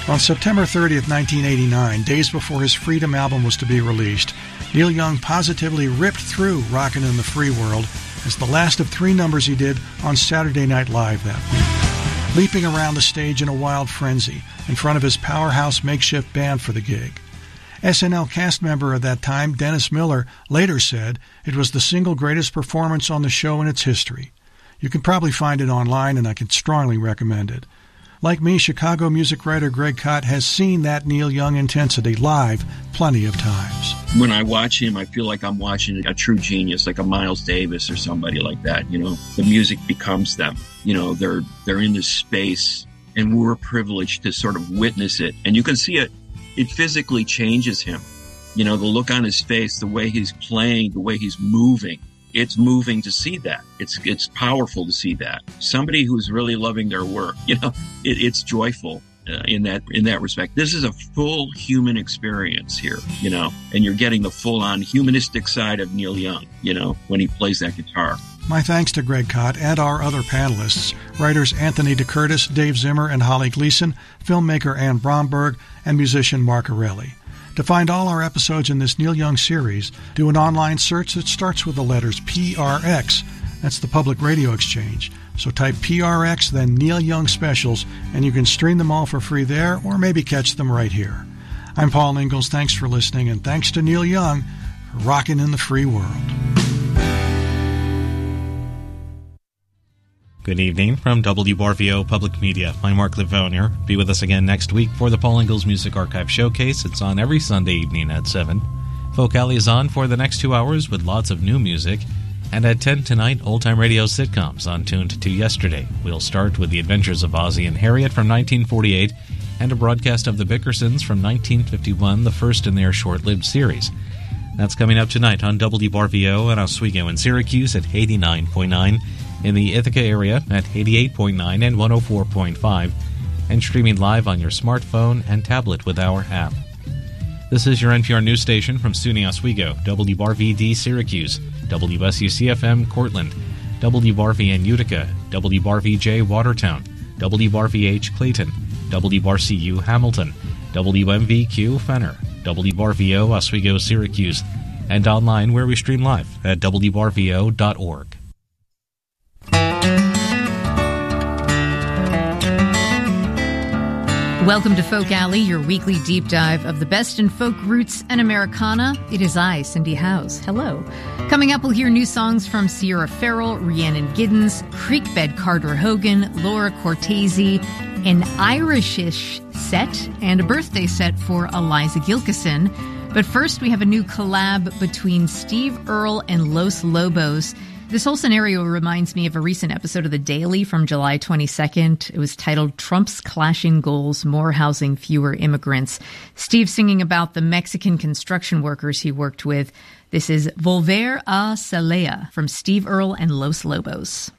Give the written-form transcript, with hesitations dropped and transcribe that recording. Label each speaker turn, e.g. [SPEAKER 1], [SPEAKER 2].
[SPEAKER 1] On September 30th, 1989, days before his Freedom album was to be released, Neil Young positively ripped through Rockin' in the Free World as the last of 3 numbers he did on Saturday Night Live that week, leaping around the stage in a wild frenzy in front of his powerhouse makeshift band for the gig. SNL cast member at that time, Dennis Miller, later said it was the single greatest performance on the show in its history. You can probably find it online, and I can strongly recommend it. Like me, Chicago music writer Greg Kot has seen that Neil Young intensity live plenty of times.
[SPEAKER 2] When I watch him, I feel like I'm watching a true genius, like a Miles Davis or somebody like that. You know, the music becomes them. You know, they're in this space, and we're privileged to sort of witness it. And you can see it. It physically changes him. You know, the look on his face, the way he's playing, the way he's moving. It's moving to see that. It's powerful to see that. Somebody who's really loving their work, you know, it's joyful in that respect. This is a full human experience here, you know, and you're getting the full-on humanistic side of Neil Young, you know, when he plays that guitar.
[SPEAKER 1] My thanks to Greg Kot and our other panelists, writers Anthony DeCurtis, Dave Zimmer, and Holly Gleason, filmmaker Anne Bromberg, and musician Mark Arelli. To find all our episodes in this Neil Young series, do an online search that starts with the letters PRX. That's the Public Radio Exchange. So type PRX, then Neil Young Specials, and you can stream them all for free there, or maybe catch them right here. I'm Paul Ingalls. Thanks for listening, and thanks to Neil Young for rocking in the free world.
[SPEAKER 3] Good evening from WRVO Public Media. I'm Mark Livonia. Be with us again next week for the Paul Ingalls Music Archive Showcase. It's on every Sunday evening at 7. Folk Alley is on for the next 2 hours with lots of new music. And at 10 tonight, old-time radio sitcoms on Tuned to Yesterday. We'll start with The Adventures of Ozzie and Harriet from 1948 and a broadcast of The Bickersons from 1951, the first in their short-lived series. That's coming up tonight on WRVO and Oswego in Syracuse at 89.9, in the Ithaca area at 88.9 and 104.5, and streaming live on your smartphone and tablet with our app. This is your NPR news station from SUNY Oswego, WRVD Syracuse, WSUC-FM Cortland, WRVN Utica, WRVJ Watertown, WRVH Clayton, WRCU Hamilton, WMVQ Fenner, WRVO Oswego Syracuse, and online where we stream live at WRVO.org.
[SPEAKER 4] Welcome to Folk Alley, your weekly deep dive of the best in folk roots and Americana. It is I, Cindy Howes. Hello. Coming up, we'll hear new songs from Sierra Farrell, Rhiannon Giddens, Creekbed Carter Hogan, Laura Cortese, an Irishish set, and a birthday set for Eliza Gilkison. But first, we have a new collab between Steve Earle and Los Lobos. This whole scenario reminds me of a recent episode of The Daily from July 22nd. It was titled Trump's Clashing Goals, More Housing, Fewer Immigrants. Steve singing about the Mexican construction workers he worked with. This is Volver a Celaya from Steve Earle and Los Lobos.